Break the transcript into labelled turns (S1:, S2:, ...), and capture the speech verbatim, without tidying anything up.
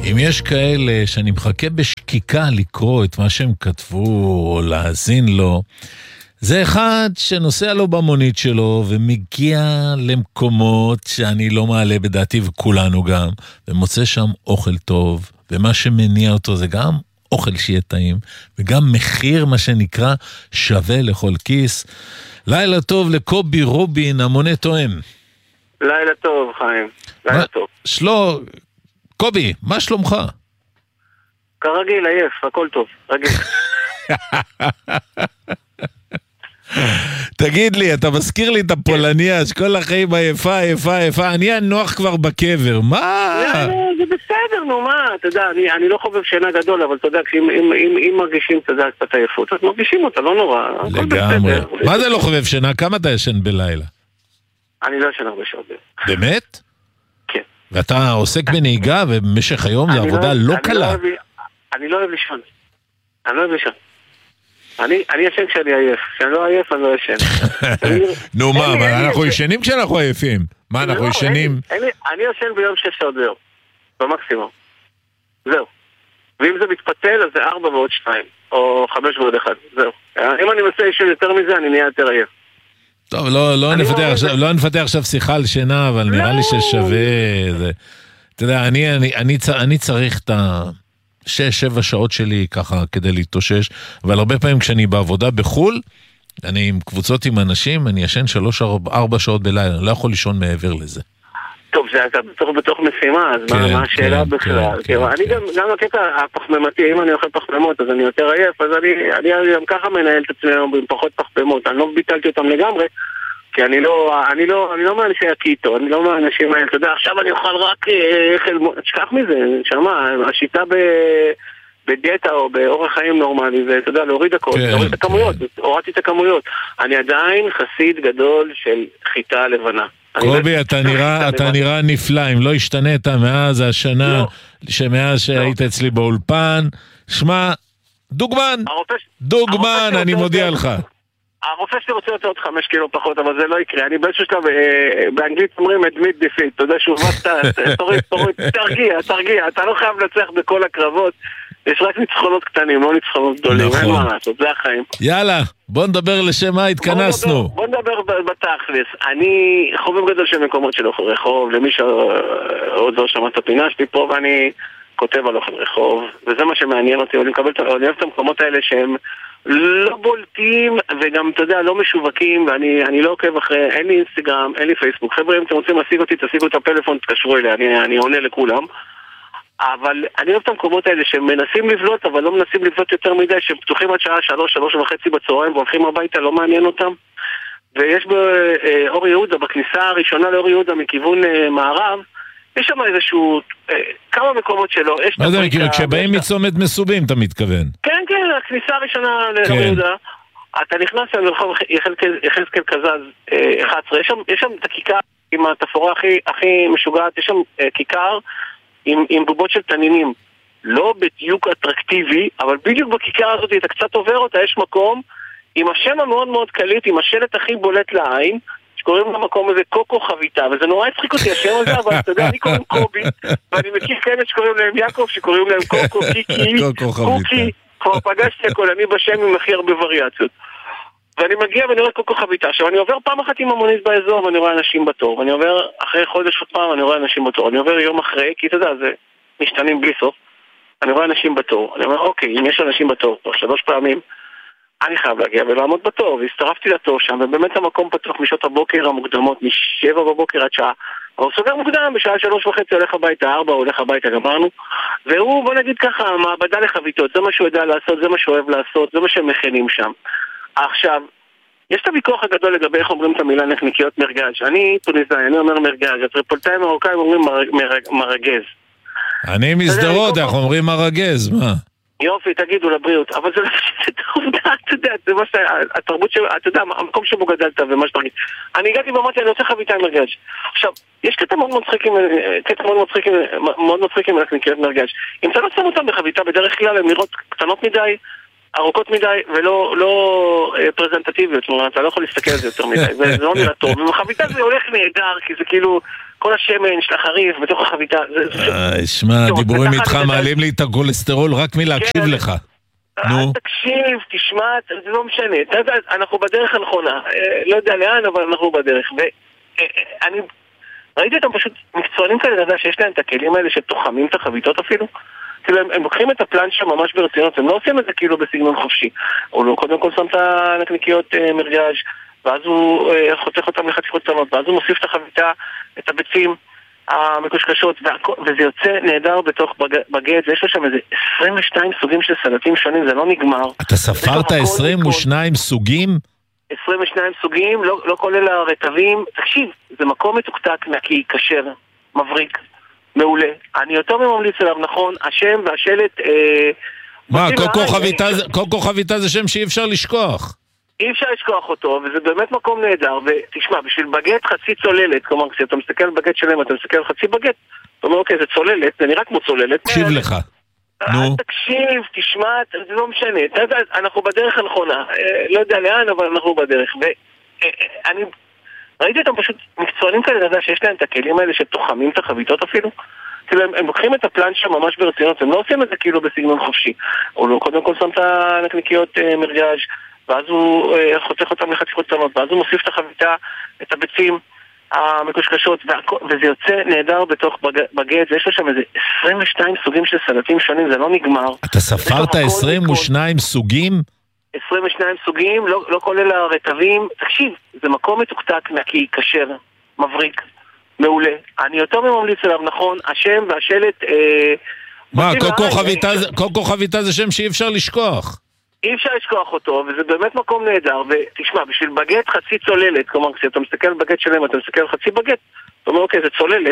S1: אם יש כאלה שאני מחכה בשקיקה לקרוא את מה שהם כתבו או להאזין לו, זה אחד שנוסע לו במונית שלו ומגיע למקומות שאני לא מעלה בדעתי וכולנו גם, ומוצא שם אוכל טוב, ומה שמניע אותו זה גם אוכל שיהיה טעים, וגם מחיר מה שנקרא שווה לכל כיס. לילה טוב לקובי רובין, המונה תואם.
S2: לילה טוב, חיים. לילה
S1: מה,
S2: טוב.
S1: שלו, קובי, מה שלומך?
S2: כרגיל, עייף, הכל טוב, רגיל.
S1: תגיד לי, אתה מזכיר לי את הפולניה, שכל החיים עייפה, עייפה, עייפה, אני הנוח כבר בקבר, מה?
S2: זה בסדר, נו, מה, אתה יודע, אני לא חובב שינה גדול, אבל אתה יודע, אם מרגישים, אתה יודע, קצת עייפות, אז מרגישים אותה, לא נורא, הכל בסדר.
S1: מה זה לא חובב שינה? כמה אתה ישן בלילה?
S2: אני לא ישן הרבה שעות.
S1: באמת?
S2: כן.
S1: ואתה עוסק בנהיגה, ובמשך היום זה עבודה לא קלה.
S2: אני לא אוהב לישון. אני לא אוהב לישון. אני, אני ישן כשאני עייף. כשאני לא עייף, אני לא ישן.
S1: נו מה, אבל אנחנו ישנים כשאנחנו עייפים. מה, אנחנו ישנים?
S2: אני ישן ביום שש שעות ביום. במקסימום. זהו. ואם זה מתפצל, אז זה ארבע ועוד שתיים. או חמש ועוד אחד. זהו. אם אני מנסה לישון יותר מזה, אני נהיה יותר עייף.
S1: טוב, לא נפתח עכשיו שיחה על שינה, אבל נראה לי ששווה. אתה יודע, אני צריך את ה... שש, שבע שעות שלי ככה כדי להתאושש, אבל הרבה פעמים כשאני בעבודה בחול, אני עם קבוצות עם אנשים, אני ישן שלוש, ארבע שעות בלילה, אני לא יכול לישון מעבר לזה.
S2: טוב, זה אתה בתוך משימה, אז מה השאלה בכלל? אני גם הקטע הפחממתי, אם אני אוכל פחממות, אז אני יותר עייף, אז אני גם ככה מנהל את עצמי עם פחות פחממות, אני לא ביטלתי אותם לגמרי, כי אני לא, אני לא, אני לא מאנשי הקיטו, אני לא מאנשים האלה, אתה יודע, עכשיו אני אוכל רק חלמון, תשכח מזה, שמה, השיטה בדיאטה או באורח חיים נורמלי, זה, אתה יודע, להוריד הכל, להוריד את הכמויות, הורדתי את הכמויות. אני עדיין חסיד גדול של חיטה לבנה.
S1: קובי, אתה נראה, אתה נראה נפלא, אם לא השתנית מאז השנה, שמאז שהיית אצלי באולפן, שמע, דוגמן, דוגמן, אני מודיע לך.
S2: הרופא שלי רוצה יותר עוד חמש קילו פחות, אבל זה לא יקרה. אני באיזשהו שלב, באנגלית אומרים admit defeat, אתה יודע שהוא באת, תוריד, תוריד, תרגיע, תרגיע, אתה לא חייב לצלח בכל הקרבות, יש רק ניצחונות קטנים, לא ניצחונות גדולים, אין מה לעשות, זה החיים.
S1: יאללה, בוא נדבר לשם מה התכנסנו.
S2: בוא נדבר בתכלס. אני חובב גדול של מקומות של אוכל רחוב, למי שעוד לא שמע את הפינה שלי פה, ואני כותב על אוכל רחוב, וזה מה שמעניין אותי, אני אוהב את המקומות האלה שהם לא בולטים, וגם, אתה יודע, לא משווקים, ואני אני לא עוקב אחרי, אין לי אינסטגרם, אין לי פייסבוק. חבר'ה, אם אתם רוצים להשיג אותי, תשיגו את הפלאפון, תקשרו אליה, אני, אני עונה לכולם. אבל אני אוהב את המקומות האלה שמנסים לבלוט, אבל לא מנסים לבלוט יותר מדי, שהם פתוחים עד שעה שלוש, שלוש וחצי בצהריים, והולכים הביתה, לא מעניין אותם. ויש באור יהודה, בכניסה הראשונה לאור יהודה, מכיוון מערב, יש שם איזשהו, כמה מקומות שלו.
S1: מה זה מכיר? כשבאים מצומת מסובים, אתה מתכוון?
S2: כן, כן, הכניסה הראשונה לאור יהודה. אתה נכנס לרחוב יחזקאל קזז אחת עשרה, יש שם את הכיכר עם התפאורה הכי משוגעת, יש שם כיכר עם בובות של תנינים. לא בדיוק אטרקטיבי, אבל בדיוק בכיכר הזאת, אתה קצת עובר אותה, יש מקום עם השם המאוד מאוד קליט, עם השלט הכי בולט לעין, שקוראים למקום הזה קוקו חביתה, וזה נורא הצחיק אותי השם הזה, אבל אתה יודע, אני קוראים קובי, ואני מכיר כאלה שקוראים להם יעקב, שקוראים להם קוקו, קיקי, קוקי, כבר פגשתי הכל, אני בשם עם הכי הרבה וריאציות. ואני מגיע ואני רואה קוקו חביתה, עכשיו אני עובר פעם אחת עם המונית באזור, ואני רואה אנשים בתור, ואני עובר אחרי חודש עוד פעם, אני רואה אנשים בתור, אני עובר יום אחרי, כי אתה יודע, זה משתנים בלי סוף, אני רואה אנשים בתור, אני אומר, אוקיי, אם יש אנשים בתור, שלוש פעמים, אני חייב להגיע ולעמוד בתור, והסתרפתי לתור שם, ובאמת המקום פתוח משעות הבוקר המוקדמות, משבע בבוקר עד שעה, הוא סוגר מוקדם, בשעה שלוש וחצי הולך הביתה, ארבע הולך הביתה, גמרנו, והוא, בוא נגיד ככה, מעבדה לחביתות, זה מה שהוא יודע לעשות, זה מה שהוא אוהב לעשות, זה מה שהם מכינים שם. עכשיו, יש את הוויכוח הגדול לגבי איך אומרים את המילה נקניקיות מרגש. אני טוניסאי, אני אומר מרגש, הטריפוליטאים מרוקאים אומרים מרגז.
S1: אני מסדרות, אנחנו אומרים מרגז, מה?
S2: יופי, תגידו לבריאות, אבל זה עובדה, אתה יודע, זה מה שהתרבות של, אתה יודע, המקום שבו גדלת ומה שתרגיש. אני הגעתי ואמרתי, אני רוצה חביתה עם מרגש. עכשיו, יש קטע מאוד מצחיקים, קטע מאוד מצחיקים, מאוד מצחיקים נקניקיות מרגש. אם אתה לא שם אותם בחביתה, בדרך כלל הן נראות קטנות מדי, ארוכות מדי ולא לא פרזנטטיביות, זאת אומרת, אתה לא יכול להסתכל על זה יותר מדי, וזה לא נראה טוב. ובחביתה זה הולך נהדר, כי זה כאילו, כל השמן של החריף בתוך החביתה.
S1: שמע, דיבורים איתך מעלים לי את הכולסטרול רק מלהקשיב לך.
S2: נו. תקשיב, תשמע, זה לא משנה. אנחנו בדרך הנכונה. לא יודע לאן, אבל אנחנו בדרך. ואני ראיתי אותם פשוט מקצוענים כאלה, אתה יודע שיש להם את הכלים האלה שתוחמים את החביתות אפילו. כאילו, הם, הם לוקחים את הפלנצ'ה ממש ברצינות, הם לא עושים את זה כאילו בסגנון חופשי. הוא לא קודם כל שם את הנקניקיות אה, מרג'אז', ואז הוא אה, חותך אותם לחתיכות קטנות, ואז הוא מוסיף את החביתה, את הביצים המקושקשות, וזה יוצא נהדר בתוך בגט, ויש לו שם איזה עשרים ושניים סוגים של סלטים שונים, זה לא נגמר.
S1: אתה ספרת עשרים ושניים סוגים?
S2: עשרים ושניים סוגים, לא, לא כולל הרטבים. תקשיב, זה מקום מתוקתק, נקי, כשר, מבריק. מעולה. אני יותר ממליץ עליו, נכון, השם והשלט... אה,
S1: מה, קוקו חביתה זה שם שאי אפשר לשכוח.
S2: אי אפשר לשכוח אותו, וזה באמת מקום נהדר, ותשמע, בשביל בגט חצי צוללת, כלומר, כשאתה מסתכל על בגט שלם, אתה מסתכל על חצי בגט, אתה אומר, אוקיי, זה צוללת, זה נראה כמו צוללת.
S1: תקשיב לך. נו.
S2: תקשיב, תשמע, זה לא משנה, אנחנו בדרך הנכונה, לא יודע לאן, אבל אנחנו בדרך, ואני... ראיתי אותם פשוט מקצוענים כאלה, אתה יודע שיש להם את הכלים האלה שתוחמים את החביתות אפילו. כאילו, הם, הם לוקחים את הפלנצ'ה ממש ברצינות, הם לא עושים את זה כאילו בסגנון חופשי. הוא לא קודם כל שם את הנקניקיות אה, מרג'אז', ואז הוא אה, חותך אותם לחתיכות קטנות, ואז הוא מוסיף את החביתה, את הביצים המקושקשות, וזה יוצא נהדר בתוך בגט, ויש לו שם איזה עשרים ושניים סוגים של סלטים שונים, זה לא נגמר.
S1: אתה ספרת עשרים ושניים סוגים?
S2: עשרים ושניים סוגים, לא, לא כולל הרטבים. תקשיב, זה מקום מתוקתק, נקי, כשר, מבריק, מעולה. אני יותר ממליץ עליו, נכון, השם והשלט... אה,
S1: מה, קוקו חביתה זה שם שאי אפשר לשכוח.
S2: אי אפשר לשכוח אותו, וזה באמת מקום נהדר, ותשמע, בשביל בגט חצי צוללת, כלומר, כשאתה מסתכל על בגט שלם, אתה מסתכל על חצי בגט, אתה אומר, אוקיי, זה צוללת,